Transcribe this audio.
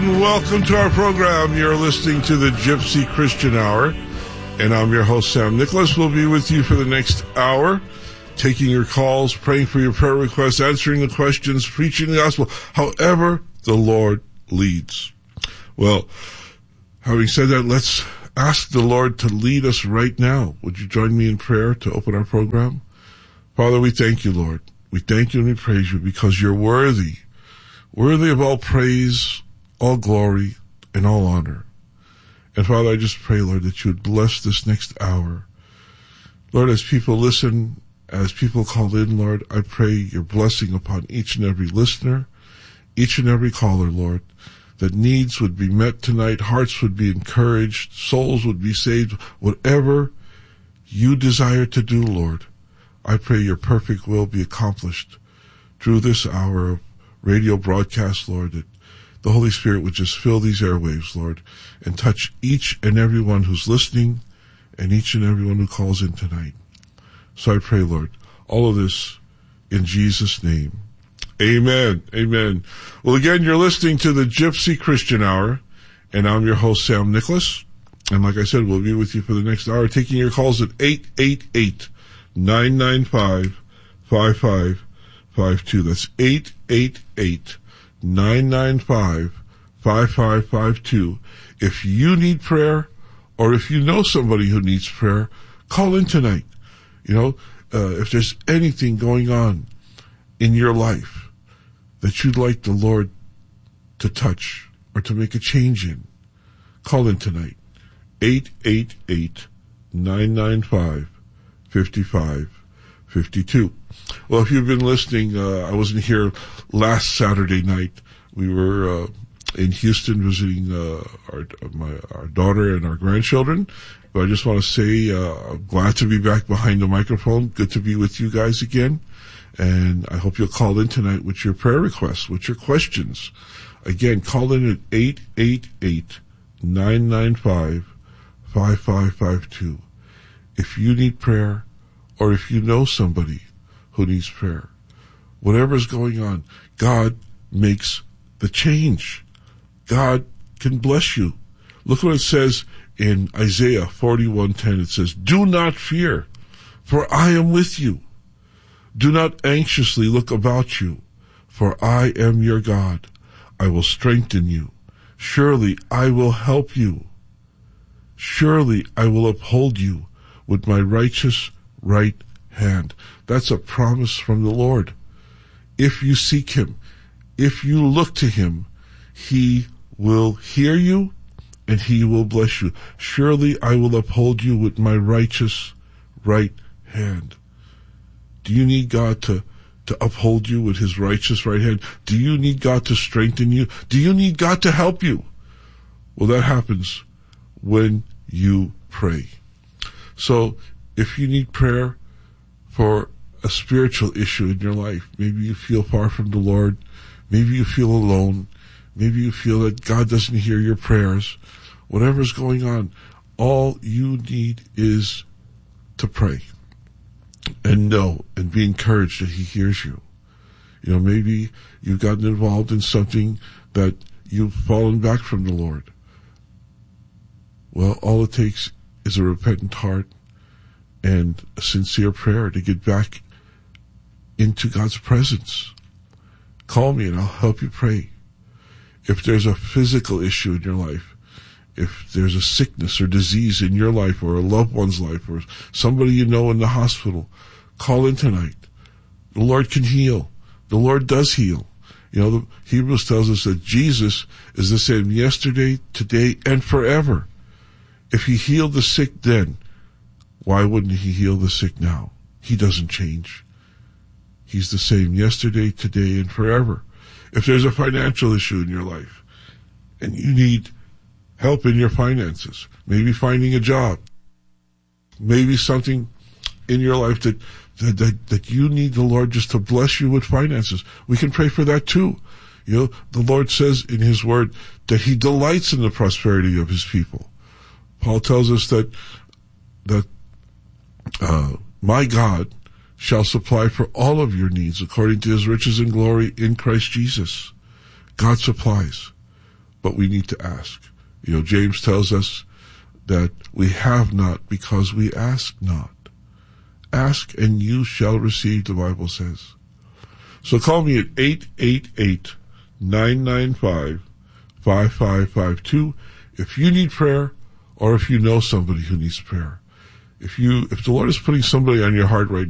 Welcome to our program. You're listening to the Gypsy Christian Hour, and I'm your host, Sam Nicholas. We'll be with you for the next hour, taking your calls, praying for your prayer requests, answering the questions, preaching the gospel, however the Lord leads. Well, having said that, let's ask the Lord to lead us right now. Would you join me in prayer to open our program? Father, we thank you, Lord. We thank you and we praise you because you're worthy of all praise, all glory, and all honor. And Father, I just pray, Lord, that you would bless this next hour. Lord, as people listen, as people call in, Lord, I pray your blessing upon each and every listener, each and every caller, Lord, that needs would be met tonight, hearts would be encouraged, souls would be saved, whatever you desire to do, Lord. I pray your perfect will be accomplished through this hour of radio broadcast, Lord, that the Holy Spirit would just fill these airwaves, Lord, and touch each and every one who's listening and each and every one who calls in tonight. So I pray, Lord, all of this in Jesus' name. Amen. Amen. Well, again, you're listening to the Gypsy Christian Hour, and I'm your host, Sam Nicholas. And like I said, we'll be with you for the next hour, taking your calls at 888-995-5552. That's 888-995-5552. If you need prayer, or if you know somebody who needs prayer, call in tonight. You know, if there's anything going on in your life that you'd like the Lord to touch or to make a change in, call in tonight. 888-995-5552. Well, if you've been listening, I wasn't here last Saturday night. We were in Houston visiting our daughter and our grandchildren. But I just want to say I'm glad to be back behind the microphone. Good to be with you guys again. And I hope you'll call in tonight with your prayer requests, with your questions. Again, call in at 888-995-5552. If you need prayer, or if you know somebody who needs prayer, whatever's going on, God makes the change. God can bless you. Look what it says in Isaiah 41:10. It says, "Do not fear, for I am with you. Do not anxiously look about you, for I am your God. I will strengthen you. Surely I will help you. Surely I will uphold you with my righteous right hand." That's a promise from the Lord. If you seek him, if you look to him, he will hear you and he will bless you. Surely I will uphold you with my righteous right hand. Do you need God to uphold you with his righteous right hand? Do you need God to strengthen you? Do you need God to help you? Well, that happens when you pray. So if you need prayer for a spiritual issue in your life, maybe you feel far from the Lord, maybe you feel alone, maybe you feel that God doesn't hear your prayers, whatever's going on, all you need is to pray and know and be encouraged that he hears you. You know, maybe you've gotten involved in something that you've fallen back from the Lord. Well, all it takes is a repentant heart and a sincere prayer to get back into God's presence. Call me and I'll help you pray. If there's a physical issue in your life, if there's a sickness or disease in your life or a loved one's life or somebody you know in the hospital, call in tonight. The Lord can heal. The Lord does heal. You know, the Hebrews tells us that Jesus is the same yesterday, today, and forever. If he healed the sick then, why wouldn't he heal the sick now? He doesn't change. He's the same yesterday, today, and forever. If there's a financial issue in your life and you need help in your finances, maybe finding a job, maybe something in your life that you need the Lord just to bless you with finances, we can pray for that too. You know, the Lord says in his word that he delights in the prosperity of his people. Paul tells us that my God shall supply for all of your needs according to his riches and glory in Christ Jesus. God supplies. but we need to ask. You know, James tells us that we have not because we ask not. Ask and you shall receive, the Bible says. So call me at 888-995-5552 if you need prayer or if you know somebody who needs prayer. If the Lord is putting somebody on your heart right